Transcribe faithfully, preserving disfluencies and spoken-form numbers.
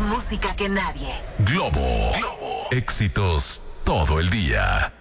música que nadie. Globo. Globo. Éxitos todo el día.